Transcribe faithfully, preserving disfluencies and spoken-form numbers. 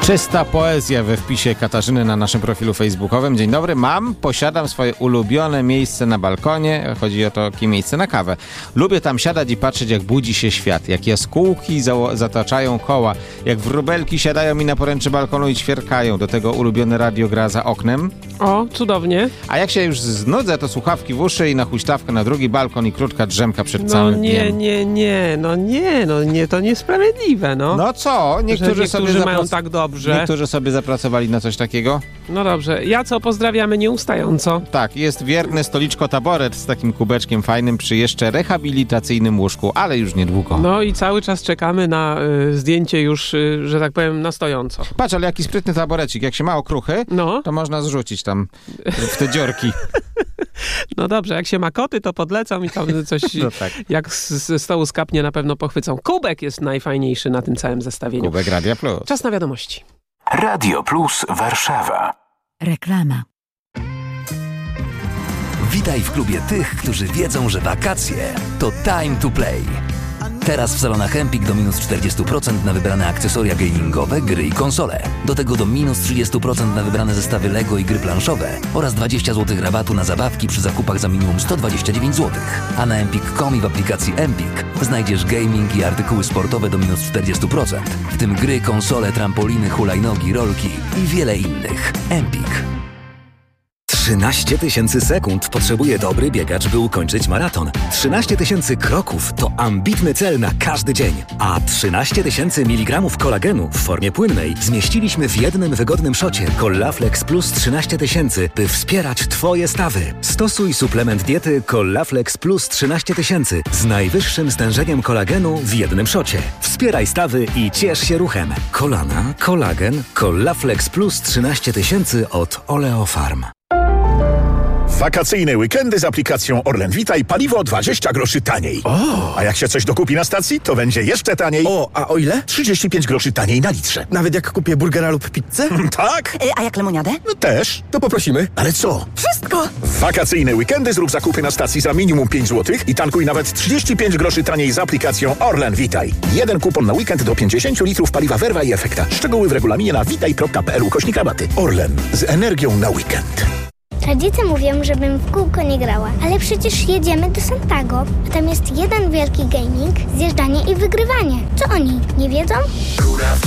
Czysta poezja we wpisie Katarzyny na naszym profilu facebookowym. Dzień dobry, mam, posiadam swoje ulubione miejsce na balkonie. Chodzi o to, jakie miejsce na kawę. Lubię tam siadać i patrzeć, jak budzi się świat, jak jaskółki za- zataczają koła, jak wróbelki siadają mi na poręczy balkonu i ćwierkają. Do tego ulubione radio gra za oknem. O, cudownie. A jak się już znudzę, to słuchawki w uszy i na huśtawkę na drugi balkon i krótka drzemka przed No całym nie, dniem. nie, nie, no nie, no nie, to niesprawiedliwe, no. No co? Niektórzy, że sobie niektórzy mają zaprac- tak dobrze. Niektórzy sobie zapracowali na coś takiego. No dobrze, ja co, pozdrawiamy nieustająco. Tak, jest wierny stoliczko taboret z takim kubeczkiem fajnym przy jeszcze rehabilitacyjnym łóżku, ale już niedługo. No i cały czas czekamy na y, zdjęcie już, y, że tak powiem, na stojąco. Patrz, ale jaki sprytny taborecik. Jak się ma okruchy, No, to można zrzucić tam w te dziorki. no dobrze, jak się ma koty, to podlecą i tam coś, No tak. jak z- ze stołu skapnie, na pewno pochwycą. Kubek jest najfajniejszy na tym całym zestawieniu. Kubek Radia Plus. Czas na wiadomości. Radio Plus Warszawa. Reklama. Witaj w klubie tych, którzy wiedzą, że wakacje to time to play. Teraz w salonach Empik do minus czterdzieści procent na wybrane akcesoria gamingowe, gry i konsole. Do tego do minus trzydzieści procent na wybrane zestawy Lego i gry planszowe oraz dwadzieścia złotych rabatu na zabawki przy zakupach za minimum sto dwadzieścia dziewięć złotych. A na empik kropka com i w aplikacji Empik znajdziesz gaming i artykuły sportowe do minus czterdzieści procent, w tym gry, konsole, trampoliny, hulajnogi, rolki i wiele innych. Empik. trzynaście tysięcy sekund potrzebuje dobry biegacz, by ukończyć maraton. trzynaście tysięcy kroków to ambitny cel na każdy dzień. A trzynaście tysięcy miligramów kolagenu w formie płynnej zmieściliśmy w jednym wygodnym szocie Collaflex Plus trzynaście tysięcy, by wspierać Twoje stawy. Stosuj suplement diety Collaflex Plus trzynaście tysięcy z najwyższym stężeniem kolagenu w jednym szocie. Wspieraj stawy i ciesz się ruchem. Kolana, kolagen, Collaflex Plus trzynaście tysięcy od Oleofarm. Wakacyjne weekendy z aplikacją Orlen Witaj, paliwo dwadzieścia groszy taniej. O! A jak się coś dokupi na stacji, to będzie jeszcze taniej. O, a o ile? trzydzieści pięć groszy taniej na litrze. Nawet jak kupię burgera lub pizzę? Tak? A jak lemoniadę? No też. To poprosimy. Ale co? Wszystko! W wakacyjne weekendy zrób zakupy na stacji za minimum pięć złotych i tankuj nawet trzydzieści pięć groszy taniej z aplikacją Orlen Witaj. Jeden kupon na weekend do pięćdziesiąt litrów paliwa Verva i Efekta. Szczegóły w regulaminie na witaj kropka p l ukośnik rabaty. Orlen. Z energią na weekend. Rodzice mówią, żebym w kółko nie grała, ale przecież jedziemy do Santago, a tam jest jeden wielki gaming, zjeżdżanie i wygrywanie. Co oni, nie wiedzą?